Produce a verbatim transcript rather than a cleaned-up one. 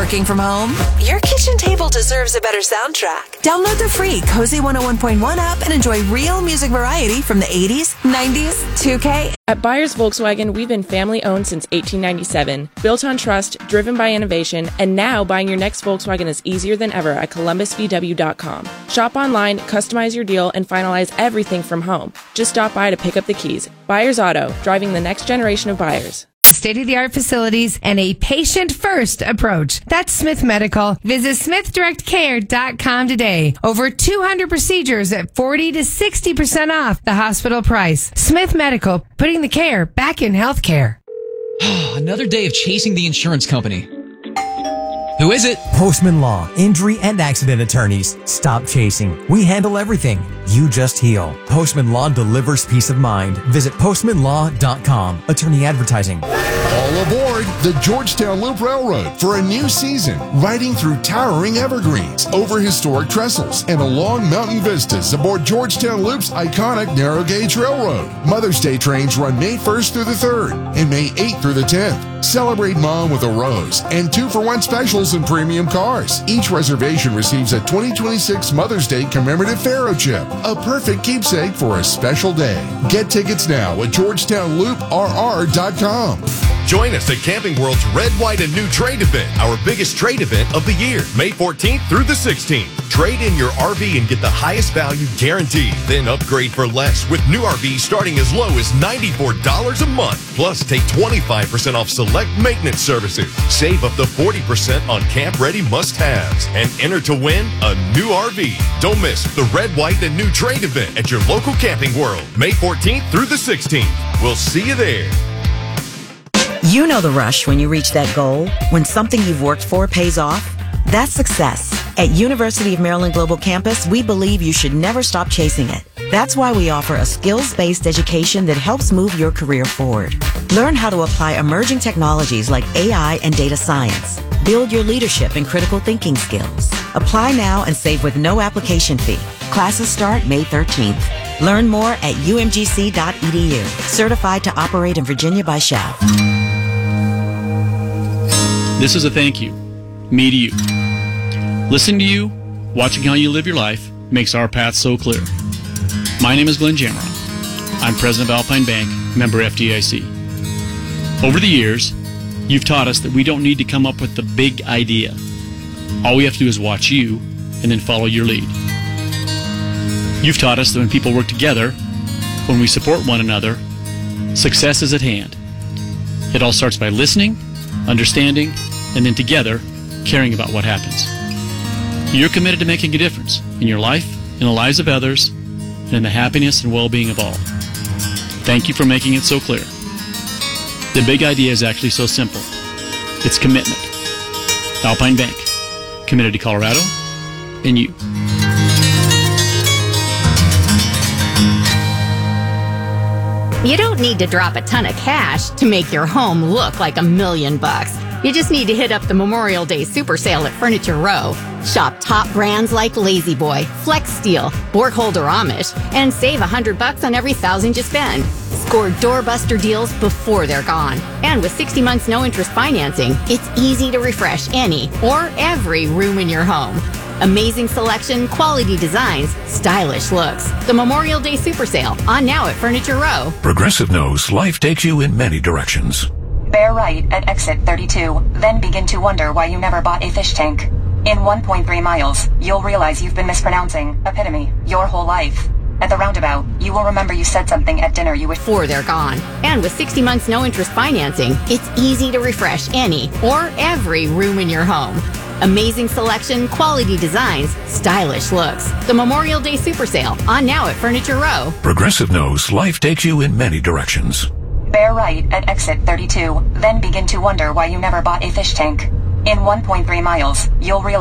working from home? Your kitchen table deserves a better soundtrack. Download the free Cozy one oh one point one app and enjoy real music variety from the eighties, nineties, two K. At Byers Volkswagen, we've been family-owned since eighteen ninety-seven, built on trust, driven by innovation, and now buying your next Volkswagen is easier than ever at columbus v w dot com. Shop online, customize your deal, and finalize everything from home. Just stop by to pick up the keys. Byers Auto, driving the next generation of buyers. State-of-the-art facilities and a patient-first approach. That's Smith Medical. Visit smith direct care dot com today. Over two hundred procedures at forty to sixty percent off the hospital price. Smith Medical, putting the care back in healthcare. Another day of chasing the insurance company. Who is it? Postman Law, injury and accident attorneys. Stop chasing. We handle everything. You just heal. Postman Law delivers peace of mind. Visit postman law dot com. Attorney advertising. All aboard the Georgetown Loop Railroad for a new season, riding through towering evergreens, over historic trestles, and along mountain vistas aboard Georgetown Loop's iconic narrow gauge railroad. Mother's Day trains run May first through the third and May eighth through the tenth. Celebrate Mom with a rose and two for one specials in premium cars. Each reservation receives a twenty twenty-six Mother's Day commemorative Faro chip, a perfect keepsake for a special day. Get tickets now at georgetown loop r r dot com. Join us at Camping World's Red, White, and New Trade Event, our biggest trade event of the year, May fourteenth through the sixteenth. Trade in your R V and get the highest value guaranteed. Then upgrade for less with new R Vs starting as low as ninety-four dollars a month. Plus, take twenty-five percent off select maintenance services. Save up to forty percent on camp-ready must-haves. And enter to win a new R V. Don't miss the Red, White, and New Trade Event at your local Camping World, May fourteenth through the sixteenth. We'll see you there. You know the rush when you reach that goal, when something you've worked for pays off. That's success. At University of Maryland Global Campus, we believe you should never stop chasing it. That's why we offer a skills-based education that helps move your career forward. Learn how to apply emerging technologies like A I and data science. Build your leadership and critical thinking skills. Apply now and save with no application fee. Classes start May thirteenth. Learn more at u m g c dot e d u. Certified to operate in Virginia by S H A V. This is a thank you. Me to you. Listening to you, watching how you live your life, makes our path so clear. My name is Glenn Jamron. I'm president of Alpine Bank, member F D I C. Over the years, you've taught us that we don't need to come up with the big idea. All we have to do is watch you and then follow your lead. You've taught us that when people work together, when we support one another, success is at hand. It all starts by listening, understanding, and then together, caring about what happens. You're committed to making a difference in your life, in the lives of others, and in the happiness and well-being of all. Thank you for making it so clear. The big idea is actually so simple. It's commitment. Alpine Bank, committed to Colorado and you. You don't need to drop a ton of cash to make your home look like a million bucks. You just need to hit up the Memorial Day Super Sale at Furniture Row. Shop top brands like Lazy Boy, Flex Steel, Borgholder Amish, and save one hundred bucks on every thousand you spend. Score doorbuster deals before they're gone. And with sixty months no interest financing, it's easy to refresh any or every room in your home. Amazing selection, quality designs, stylish looks. The Memorial Day Super Sale, on now at Furniture Row. Progressive knows life takes you in many directions. Bear right at exit thirty-two, then begin to wonder why you never bought a fish tank. In one point three miles, you'll realize you've been mispronouncing epitome your whole life. At the roundabout, you will remember you said something at dinner you wish before they're gone. And with sixty months no interest financing, it's easy to refresh any or every room in your home. Amazing selection, quality designs, stylish looks. The Memorial Day Super Sale, on now at Furniture Row. Progressive knows life takes you in many directions. Bear right at exit thirty-two, then begin to wonder why you never bought a fish tank. In one point three miles, you'll realize